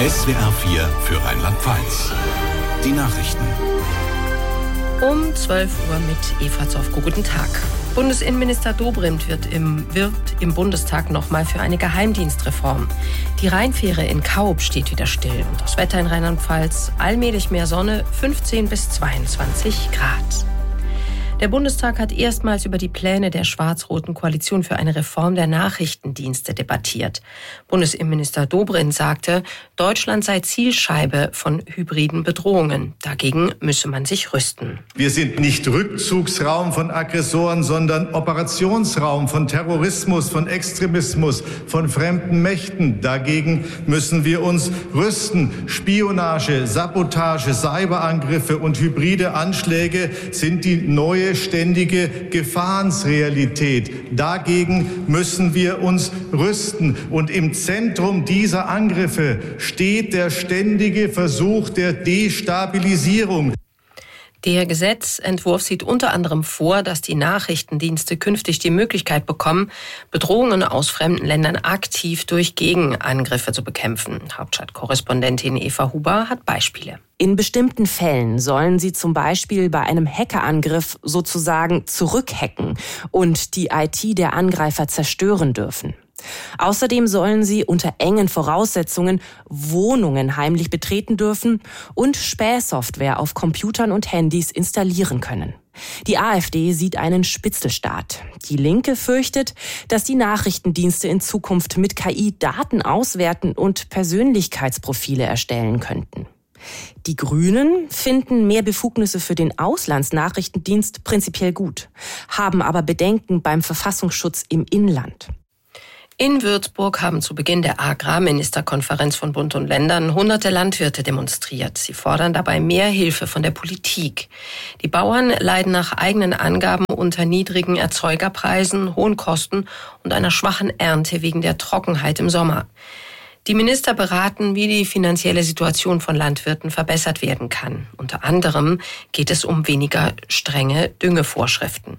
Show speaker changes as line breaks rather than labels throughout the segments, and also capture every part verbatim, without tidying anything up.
S W R vier für Rheinland-Pfalz. Die Nachrichten.
Um zwölf Uhr mit Eva Zofko. Guten Tag. Bundesinnenminister Dobrindt wird im, wirbt im Bundestag nochmal für eine Geheimdienstreform. Die Rheinfähre in Kaub steht wieder still. Und das Wetter in Rheinland-Pfalz, allmählich mehr Sonne, fünfzehn bis zweiundzwanzig Grad. Der Bundestag hat erstmals über die Pläne der schwarz-roten Koalition für eine Reform der Nachrichtendienste debattiert. Bundesinnenminister Dobrindt sagte, Deutschland sei Zielscheibe von hybriden Bedrohungen. Dagegen müsse man sich rüsten.
Wir sind nicht Rückzugsraum von Aggressoren, sondern Operationsraum von Terrorismus, von Extremismus, von fremden Mächten. Dagegen müssen wir uns rüsten. Spionage, Sabotage, Cyberangriffe und hybride Anschläge sind die neue ständige Gefahrensrealität. Dagegen müssen wir uns rüsten. Und im Zentrum dieser Angriffe steht der ständige Versuch der Destabilisierung.
Der Gesetzentwurf sieht unter anderem vor, dass die Nachrichtendienste künftig die Möglichkeit bekommen, Bedrohungen aus fremden Ländern aktiv durch Gegenangriffe zu bekämpfen. Hauptstadtkorrespondentin Eva Huber hat Beispiele.
In bestimmten Fällen sollen sie zum Beispiel bei einem Hackerangriff sozusagen zurückhacken und die I T der Angreifer zerstören dürfen. Außerdem sollen sie unter engen Voraussetzungen Wohnungen heimlich betreten dürfen und Spähsoftware auf Computern und Handys installieren können. Die AfD sieht einen Spitzelstaat. Die Linke fürchtet, dass die Nachrichtendienste in Zukunft mit K I Daten auswerten und Persönlichkeitsprofile erstellen könnten. Die Grünen finden mehr Befugnisse für den Auslandsnachrichtendienst prinzipiell gut, haben aber Bedenken beim Verfassungsschutz im Inland.
In Würzburg haben zu Beginn der Agrarministerkonferenz von Bund und Ländern hunderte Landwirte demonstriert. Sie fordern dabei mehr Hilfe von der Politik. Die Bauern leiden nach eigenen Angaben unter niedrigen Erzeugerpreisen, hohen Kosten und einer schwachen Ernte wegen der Trockenheit im Sommer. Die Minister beraten, wie die finanzielle Situation von Landwirten verbessert werden kann. Unter anderem geht es um weniger strenge Düngevorschriften.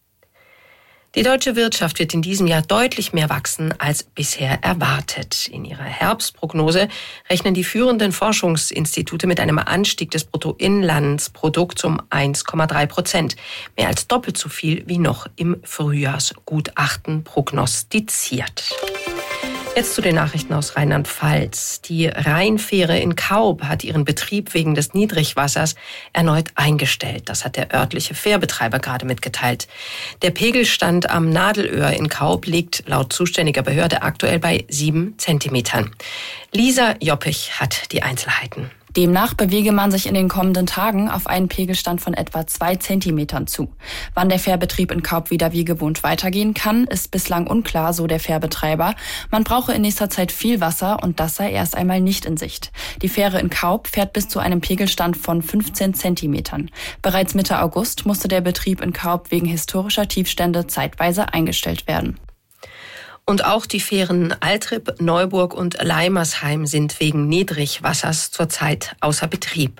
Die deutsche Wirtschaft wird in diesem Jahr deutlich mehr wachsen als bisher erwartet. In ihrer Herbstprognose rechnen die führenden Forschungsinstitute mit einem Anstieg des Bruttoinlandsprodukts um eins Komma drei Prozent. Mehr als doppelt so viel wie noch im Frühjahrsgutachten prognostiziert. Jetzt zu den Nachrichten aus Rheinland-Pfalz. Die Rheinfähre in Kaub hat ihren Betrieb wegen des Niedrigwassers erneut eingestellt. Das hat der örtliche Fährbetreiber gerade mitgeteilt. Der Pegelstand am Nadelöhr in Kaub liegt laut zuständiger Behörde aktuell bei sieben Zentimetern. Lisa Joppich hat die Einzelheiten.
Demnach bewege man sich in den kommenden Tagen auf einen Pegelstand von etwa zwei Zentimetern zu. Wann der Fährbetrieb in Kaub wieder wie gewohnt weitergehen kann, ist bislang unklar, so der Fährbetreiber. Man brauche in nächster Zeit viel Wasser und das sei erst einmal nicht in Sicht. Die Fähre in Kaub fährt bis zu einem Pegelstand von fünfzehn Zentimetern. Bereits Mitte August musste der Betrieb in Kaub wegen historischer Tiefstände zeitweise eingestellt werden.
Und auch die Fähren Altrip, Neuburg und Leimersheim sind wegen Niedrigwassers zurzeit außer Betrieb.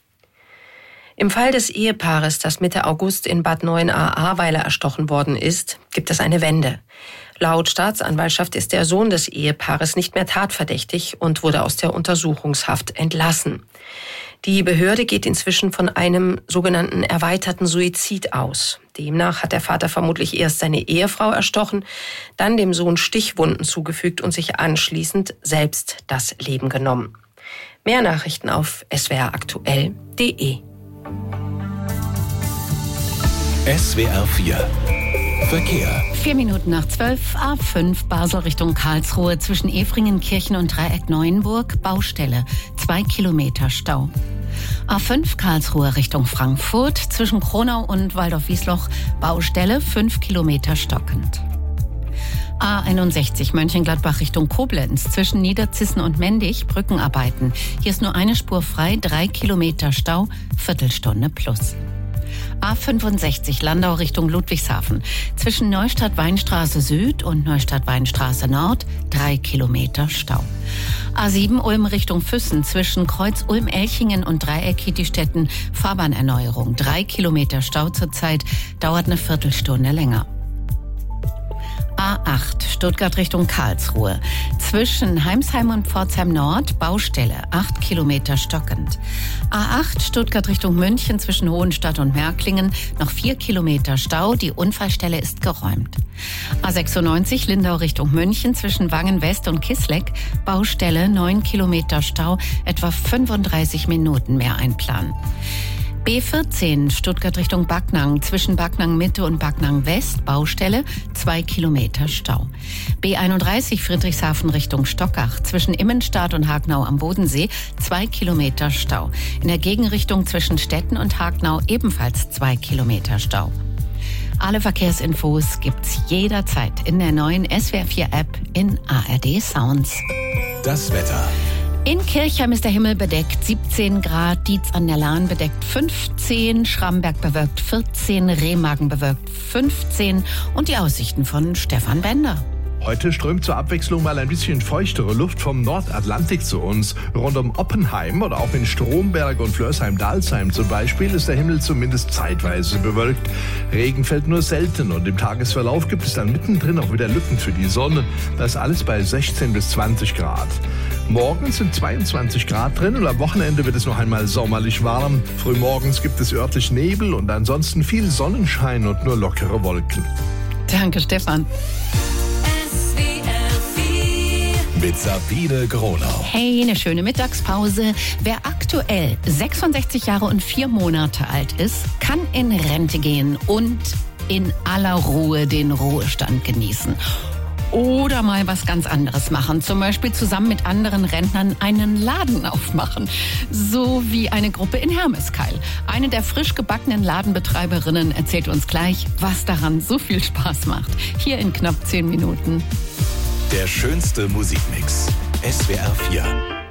Im Fall des Ehepaares, das Mitte August in Bad Neuenahr-Ahrweiler erstochen worden ist, gibt es eine Wende. Laut Staatsanwaltschaft ist der Sohn des Ehepaares nicht mehr tatverdächtig und wurde aus der Untersuchungshaft entlassen. Die Behörde geht inzwischen von einem sogenannten erweiterten Suizid aus. Demnach hat der Vater vermutlich erst seine Ehefrau erstochen, dann dem Sohn Stichwunden zugefügt und sich anschließend selbst das Leben genommen. Mehr Nachrichten auf s w r aktuell punkt d e.
S W R vier Verkehr.
Vier Minuten nach zwölf, A fünf Basel Richtung Karlsruhe zwischen Efringen-Kirchen und Dreieck-Neuenburg, Baustelle, zwei Kilometer Stau. A fünf Karlsruhe Richtung Frankfurt zwischen Kronau und Waldorf-Wiesloch, Baustelle, fünf Kilometer stockend. A einundsechzig Mönchengladbach Richtung Koblenz zwischen Niederzissen und Mendig, Brückenarbeiten. Hier ist nur eine Spur frei, drei Kilometer Stau, Viertelstunde plus. A fünfundsechzig Landau Richtung Ludwigshafen. Zwischen Neustadt-Weinstraße Süd und Neustadt-Weinstraße Nord drei Kilometer Stau. A sieben Ulm Richtung Füssen. Zwischen Kreuz Ulm-Elchingen und Dreieck-Kietistetten Fahrbahnerneuerung. Drei Kilometer Stau zurzeit, dauert eine Viertelstunde länger. A A acht, Stuttgart Richtung Karlsruhe. Zwischen Heimsheim und Pforzheim Nord, Baustelle, acht Kilometer stockend. A acht, Stuttgart Richtung München zwischen Hohenstadt und Märklingen, noch vier Kilometer Stau, die Unfallstelle ist geräumt. A sechsundneunzig, Lindau Richtung München zwischen Wangen West und Kisleck, Baustelle, neun Kilometer Stau, etwa fünfunddreißig Minuten mehr einplanen. B vierzehn, Stuttgart Richtung Backnang, zwischen Backnang Mitte und Backnang West, Baustelle, zwei Kilometer Stau. B einunddreißig, Friedrichshafen Richtung Stockach, zwischen Immenstadt und Hagnau am Bodensee, zwei Kilometer Stau. In der Gegenrichtung zwischen Stetten und Hagnau ebenfalls zwei Kilometer Stau. Alle Verkehrsinfos gibt's jederzeit in der neuen S W R vier App in A R D Sounds.
Das Wetter.
In Kirchheim ist der Himmel bedeckt, siebzehn Grad, Dietz an der Lahn bedeckt fünfzehn, Schramberg bewölkt vierzehn, Remagen bewölkt fünfzehn und die Aussichten von Stefan Bender.
Heute strömt zur Abwechslung mal ein bisschen feuchtere Luft vom Nordatlantik zu uns. Rund um Oppenheim oder auch in Stromberg und Flörsheim-Dalsheim zum Beispiel ist der Himmel zumindest zeitweise bewölkt. Regen fällt nur selten und im Tagesverlauf gibt es dann mittendrin auch wieder Lücken für die Sonne. Das alles bei sechzehn bis zwanzig Grad. Morgen sind zweiundzwanzig Grad drin und am Wochenende wird es noch einmal sommerlich warm. Frühmorgens gibt es örtlich Nebel und ansonsten viel Sonnenschein und nur lockere Wolken.
Danke, Stefan.
Mit Sabine Gronau.
Hey, eine schöne Mittagspause. Wer aktuell sechsundsechzig Jahre und vier Monate alt ist, kann in Rente gehen und in aller Ruhe den Ruhestand genießen. Oder mal was ganz anderes machen. Zum Beispiel zusammen mit anderen Rentnern einen Laden aufmachen. So wie eine Gruppe in Hermeskeil. Eine der frisch gebackenen Ladenbetreiberinnen erzählt uns gleich, was daran so viel Spaß macht. Hier in knapp zehn Minuten.
Der schönste Musikmix. S W R vier.